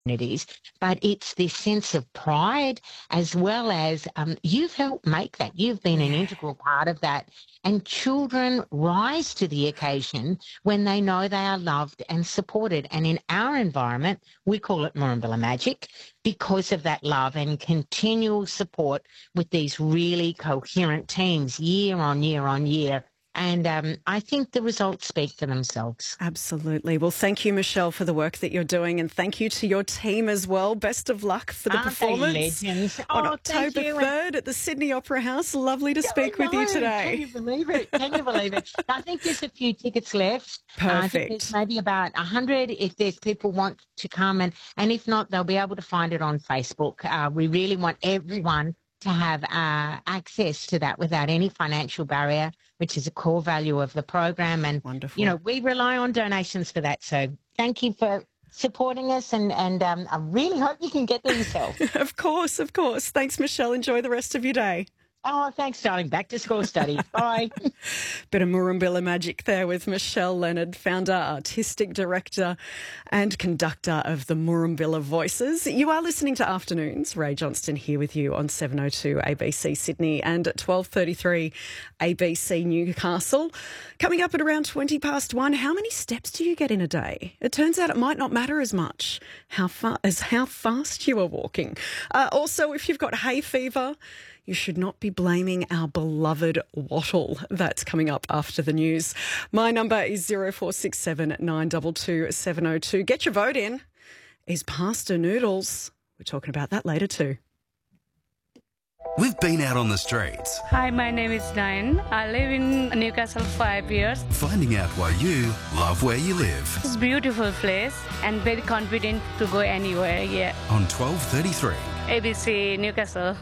communities, but it's this sense of pride as well as you've helped make that. You've been an integral part of that. And children rise to the occasion when they know they are loved and supported. And in our environment, we call it Murrumbilla Magic because of that love and continual support with these really coherent teams year on year on year. And I think the results speak for themselves. Absolutely. Well, thank you, Michelle, for the work that you're doing, and thank you to your team as well. Best of luck for the performance on October 3rd at the Sydney Opera House. Lovely to speak with you today. Can you believe it? Can you believe it? I think there's a few tickets left. Perfect. I think there's maybe about 100 if there's people want to come, and if not, they'll be able to find it on Facebook. We really want everyone to have access to that without any financial barrier, which is a core value of the program. And, wonderful. You know, we rely on donations for that. So thank you for supporting us, and I really hope you can get there yourself. Of course, of course. Thanks, Michelle. Enjoy the rest of your day. Oh, thanks, darling. Back to school study. Bye. Bit of Murrumbilla magic there with Michelle Leonard, founder, artistic director and conductor of the Murrumbilla Voices. You are listening to Afternoons. Ray Johnston here with you on 7:02 ABC Sydney and at 12:33 ABC Newcastle. Coming up at around 1:20, how many steps do you get in a day? It turns out it might not matter as much how fast you are walking. Also, if you've got hay fever, you should not be blaming our beloved wattle. That's coming up after the news. My number is 0467 922 702. Get your vote in. Is pasta noodles? We're talking about that later too. We've been out on the streets. Hi, my name is Diane. I live in Newcastle 5 years. Finding out why you love where you live. It's a beautiful place and very confident to go anywhere, yeah. On 12:33. ABC Newcastle.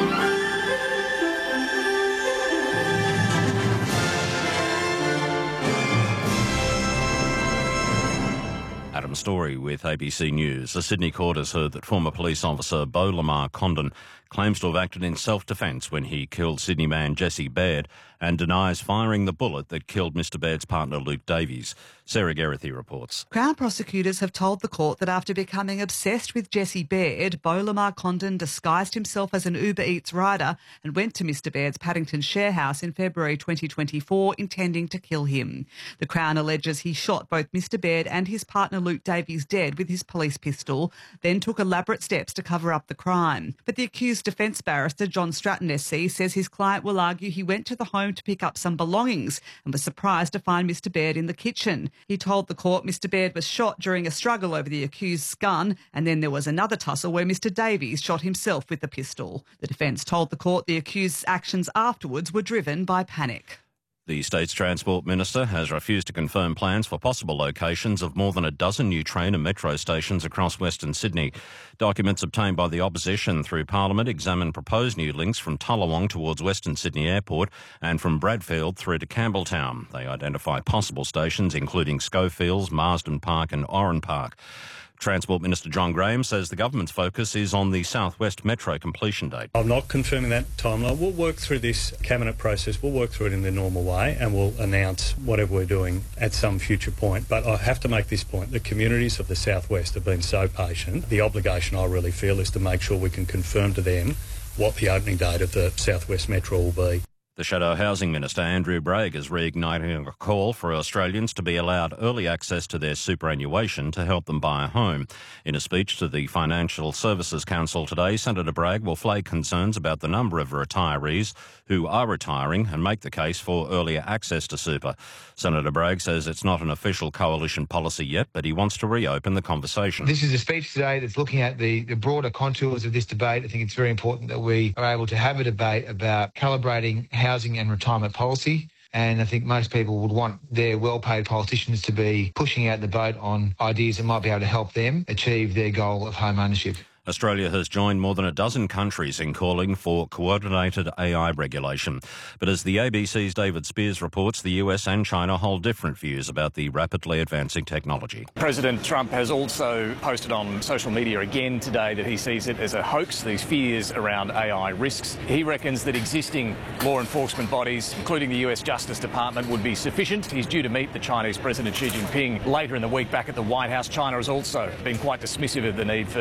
Adam Story with ABC News. The Sydney court has heard that former police officer Beau Lamar Condon claims to have acted in self-defence when he killed Sydney man Jesse Baird and denies firing the bullet that killed Mr Baird's partner Luke Davies. Sarah Geraghty reports. Crown prosecutors have told the court that after becoming obsessed with Jesse Baird, Beau Lamar Condon disguised himself as an Uber Eats rider and went to Mr Baird's Paddington share house in February 2024 intending to kill him. The Crown alleges he shot both Mr Baird and his partner Luke Davies dead with his police pistol, then took elaborate steps to cover up the crime. But the accused defence barrister John Stratton SC says his client will argue he went to the home to pick up some belongings and was surprised to find Mr Baird in the kitchen. He told the court Mr Baird was shot during a struggle over the accused's gun, and then there was another tussle where Mr Davies shot himself with the pistol. The defence told the court the accused's actions afterwards were driven by panic. The state's Transport Minister has refused to confirm plans for possible locations of more than a dozen new train and metro stations across Western Sydney. Documents obtained by the opposition through Parliament examine proposed new links from Tullawong towards Western Sydney Airport and from Bradfield through to Campbelltown. They identify possible stations including Schofields, Marsden Park and Oran Park. Transport Minister John Graham says the government's focus is on the South West Metro completion date. I'm not confirming that timeline. We'll work through this cabinet process. We'll work through it in the normal way and we'll announce whatever we're doing at some future point. But I have to make this point. The communities of the South West have been so patient. The obligation I really feel is to make sure we can confirm to them what the opening date of the South West Metro will be. The Shadow Housing Minister, Andrew Bragg, is reigniting a call for Australians to be allowed early access to their superannuation to help them buy a home. In a speech to the Financial Services Council today, Senator Bragg will flag concerns about the number of retirees who are retiring and make the case for earlier access to super. Senator Bragg says it's not an official coalition policy yet, but he wants to reopen the conversation. This is a speech today that's looking at the broader contours of this debate. I think it's very important that we are able to have a debate about calibrating housing and retirement policy. And I think most people would want their well-paid politicians to be pushing out the boat on ideas that might be able to help them achieve their goal of home ownership. Australia has joined more than a dozen countries in calling for coordinated AI regulation. But as the ABC's David Spears reports, the US and China hold different views about the rapidly advancing technology. President Trump has also posted on social media again today that he sees it as a hoax, these fears around AI risks. He reckons that existing law enforcement bodies, including the US Justice Department, would be sufficient. He's due to meet the Chinese President Xi Jinping later in the week back at the White House. China has also been quite dismissive of the need for